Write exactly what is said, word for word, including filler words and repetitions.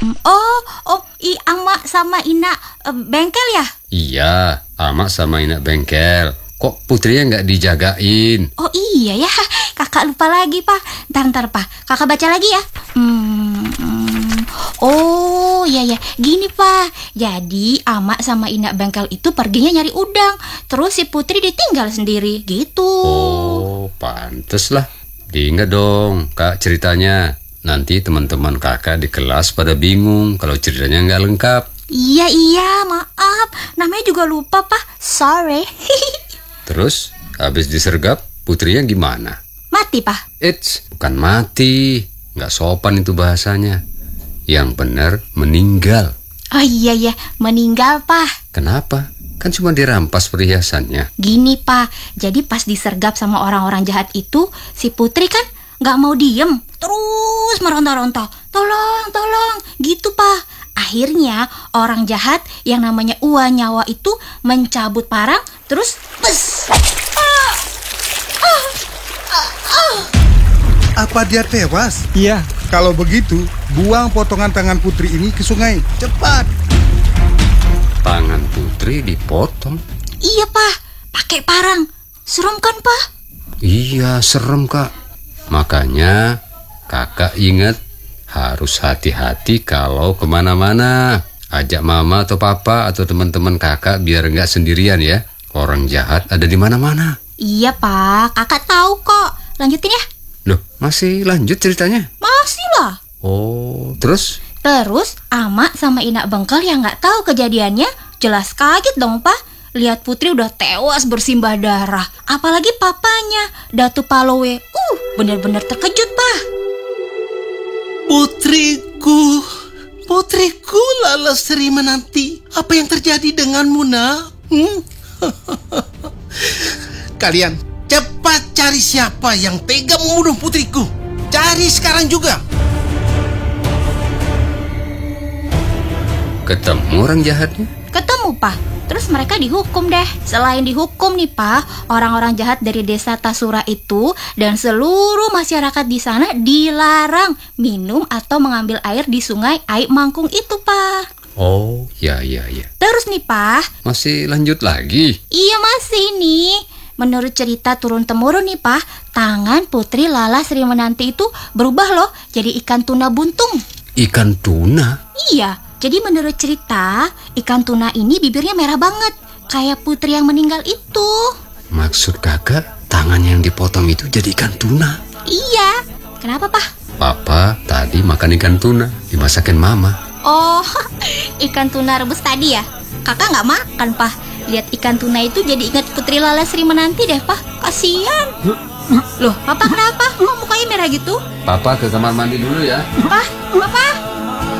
Oh, oh, i Ama sama Ina e, bengkel ya? Iya, Ama sama Ina bengkel. Kok putrinya nggak dijagain? Oh iya ya, kakak lupa lagi Pak. Ntar ntar Pak, kakak baca lagi ya. Hmm, hmm. Oh iya ya, gini Pak. Jadi Ama sama Ina bengkel itu perginya nyari udang. Terus si Putri ditinggal sendiri, gitu. Oh, pantes lah. Diingat dong Kak ceritanya. Nanti teman-teman kakak di kelas pada bingung kalau ceritanya nggak lengkap. Iya iya, maaf. Namanya juga lupa Pak. Sorry. Terus, habis disergap, putrinya gimana? Mati Pak. Eits, bukan mati. Nggak sopan itu bahasanya. Yang benar, meninggal. Oh iya ya, meninggal Pak. Kenapa? Kan cuma dirampas perhiasannya. Gini Pak, jadi pas disergap sama orang-orang jahat itu, si Putri kan nggak mau diem, terus meronta-ronta, tolong, tolong, gitu Pak. Akhirnya orang jahat yang namanya Uwa Nyawa itu mencabut parang, terus pes. Ah, ah, ah, ah. Apa dia tewas? Iya. Kalau begitu, buang potongan tangan Putri ini ke sungai. Cepat. Tangan Putri dipotong. Iya Pak, pakai parang. Serem kan Pak? Iya, serem Kak. Makanya kakak ingat harus hati-hati kalau kemana-mana. Ajak mama atau papa atau teman-teman kakak biar nggak sendirian ya. Orang jahat ada di mana-mana. Iya Pak, kakak tahu kok. Lanjutin ya. Loh, masih lanjut ceritanya? Masih lah. Oh, terus? Terus Ama sama Ina bengkel yang nggak tahu kejadiannya jelas kaget dong Pak. Lihat Putri udah tewas bersimbah darah. Apalagi papanya, Datu Palowe. Uh, bener-bener terkejut Pak. Putriku, putriku Lala Sri Menanti. Apa yang terjadi denganmu, nak? Hmm? Kalian cepat cari siapa yang tega membunuh putriku. Cari sekarang juga. Ketemu orang jahatnya? Ketemu Pak. Terus mereka dihukum deh. Selain dihukum nih Pak, orang-orang jahat dari desa Tasura itu dan seluruh masyarakat di sana dilarang minum atau mengambil air di sungai Aik Mangkung itu Pak. Oh, ya ya ya. Terus nih Pak. Masih lanjut lagi? Iya masih nih. Menurut cerita turun-temurun nih Pak, tangan Putri Lala Sri Menanti itu berubah loh jadi ikan tuna buntung. Ikan tuna? Iya. Jadi menurut cerita, ikan tuna ini bibirnya merah banget, kayak Putri yang meninggal itu. Maksud kakak, tangan yang dipotong itu jadi ikan tuna? Iya. Kenapa, Pak? Papa tadi makan ikan tuna, dimasakin mama. Oh, ikan tuna rebus tadi ya? Kakak nggak makan, Pak. Lihat ikan tuna itu jadi ingat Putri Lala Sri Menanti deh, Pak. Kasian. Loh, Papa kenapa? Kok mukanya merah gitu? Papa ke kamar mandi dulu ya. Pak, Papa.